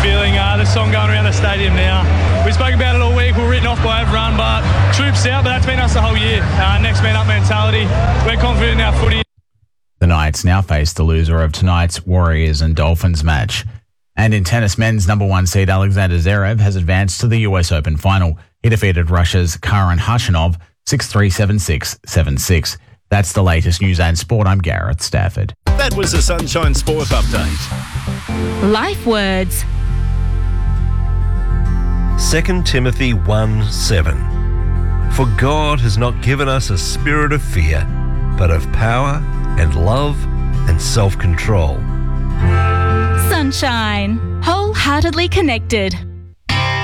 feeling, the song going around the stadium now. We spoke about it all week, we're written off by everyone, but troops out, but that's been us the whole year. Next man up mentality, we're confident in our footy. The Knights now face the loser of tonight's Warriors and Dolphins match. And in tennis, men's number one seed Alexander Zverev has advanced to the US Open final. He defeated Russia's Karen Khachanov 6-3, 7-6, 7-6. That's the latest news and sport. I'm Gareth Stafford. That was the Sunshine Sport Update. Life words. 2 Timothy 1:7. For God has not given us a spirit of fear, but of power and love and self-control. Sunshine. Wholeheartedly connected.